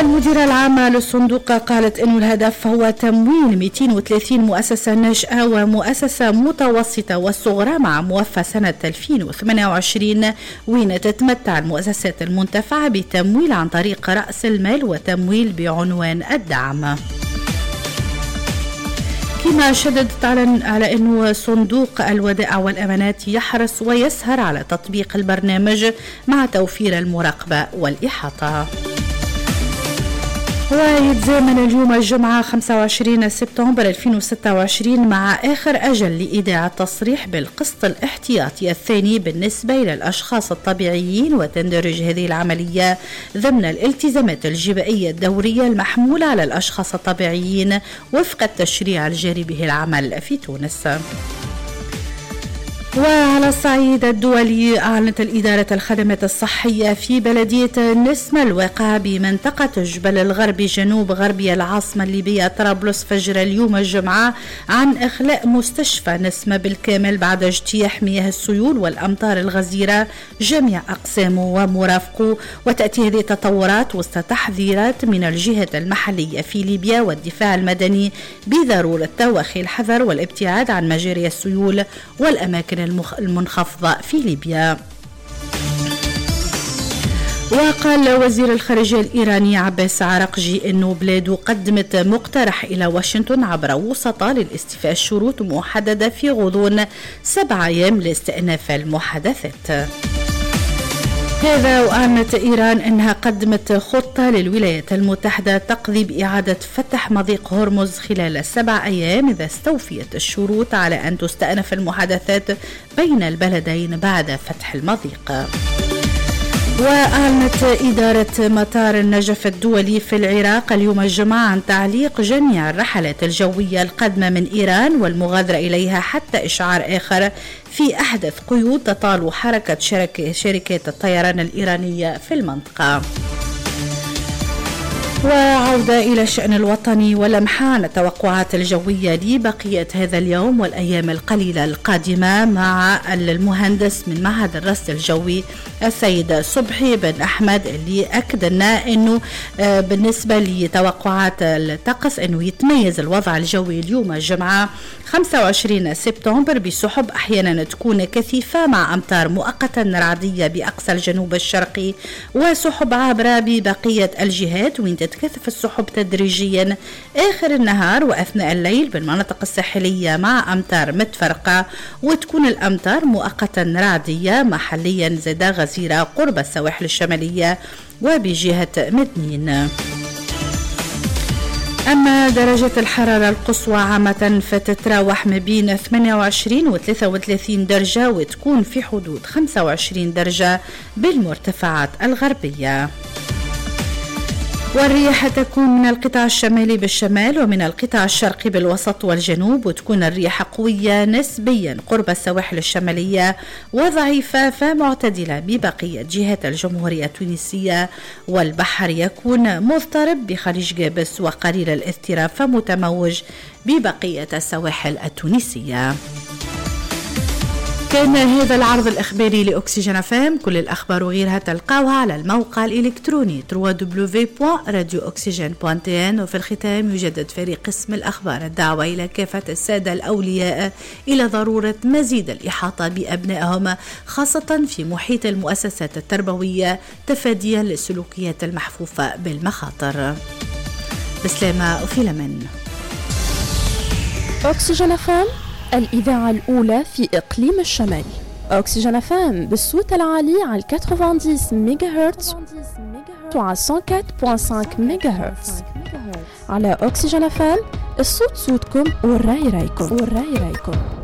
والمديرة العامة للصندوق قالت أن الهدف هو تمويل 230 مؤسسة ناشئة ومؤسسة متوسطة والصغرى مع موفى سنة 2028، وين تتمتع المؤسسات المنتفعة بتمويل عن طريق رأس المال وتمويل بعنوان الدعم. كما شددت على أنه صندوق الودائع والأمانات يحرص ويسهر على تطبيق البرنامج مع توفير المراقبة والإحاطة. ويتزامن اليوم الجمعة 25 سبتمبر 2026 مع آخر أجل لإيداع التصريح بالقسط الاحتياطي الثاني بالنسبة إلى الأشخاص الطبيعيين، وتندرج هذه العملية ضمن الالتزامات الجبائية الدورية المحمولة على الأشخاص الطبيعيين وفق التشريع الجاري به العمل في تونس. وعلى الصعيد الدولي، أعلنت الإدارة الخدمات الصحية في بلدية نسمة الواقعة بمنطقة جبل الغرب جنوب غربية العاصمة الليبية طرابلس فجر اليوم الجمعة عن إخلاء مستشفى نسمة بالكامل بعد اجتياح مياه السيول والأمطار الغزيرة جميع أقسامه ومرافقه. وتأتي هذه التطورات وسط تحذيرات من الجهات المحلية في ليبيا والدفاع المدني بضرورة توخي الحذر والابتعاد عن مجاري السيول والأماكن المنخفضة في ليبيا. وقال وزير الخارجية الإيراني عباس عراقجي أنه بلاده قدمت مقترح إلى واشنطن عبر وسطاء لاستيفاء شروط محددة في غضون 7 أيام لاستئناف المحادثات. هذا وأعلنت إيران أنها قدمت خطة للولايات المتحدة تقضي بإعادة فتح مضيق هرمز خلال 7 أيام إذا استوفيت الشروط على أن تستأنف المحادثات بين البلدين بعد فتح المضيق. وأعلنت إدارة مطار النجف الدولي في العراق اليوم الجمعة عن تعليق جميع الرحلات الجوية القادمة من إيران والمغادرة إليها حتى إشعار آخر في أحدث قيود تطال حركة شركات الطيران الإيرانية في المنطقة. وعودة إلى الشأن الوطني ولمحان التوقعات الجوية لبقية هذا اليوم والأيام القليلة القادمة مع المهندس من معهد الرصد الجوي السيد صبحي بن أحمد، اللي أكد لنا أنه بالنسبة لتوقعات الطقس أنه يتميز الوضع الجوي اليوم الجمعة 25 سبتمبر بسحب أحيانا تكون كثيفة مع أمطار مؤقتة رعدية بأقصى الجنوب الشرقي وسحب عابرة ببقية الجهات، وين تتكثف السحب تدريجيا آخر النهار وأثناء الليل بالمناطق الساحلية مع أمطار متفرقة، وتكون الأمطار مؤقتا رعدية محليا زادا غزيرة قرب السواحل الشمالية وبجهة مدنين. أما درجة الحرارة القصوى عامة فتتراوح ما بين 28 و 33 درجة وتكون في حدود 25 درجة بالمرتفعات الغربية. والرياح تكون من القطاع الشمالي بالشمال ومن القطاع الشرقي بالوسط والجنوب، وتكون الرياح قوية نسبيا قرب السواحل الشمالية وضعيفة فمعتدلة ببقية جهات الجمهورية التونسية، والبحر يكون مضطرب بخليج جابس وقليل الاضطراب فمتموج ببقية السواحل التونسية. كان هذا العرض الإخباري لأكسجين فام. كل الأخبار وغيرها تلقاوها على الموقع الإلكتروني www.radiooxygen.tn. وفي الختام يجدد فريق قسم الأخبار الدعوة إلى كافة السادة الأولياء إلى ضرورة مزيد الإحاطة بأبنائهم خاصة في محيط المؤسسات التربوية تفاديا للسلوكيات المحفوفة بالمخاطر. بسلامة وفي الأمان. أكسجين فام، الإذاعة الأولى في إقليم الشمال. أكسجين فام بالصوت العالي على 90 ميجاهرتز وعلى 104.5 ميجاهرتز. على أكسجين فام الصوت صوتكم والرأي رأيكم.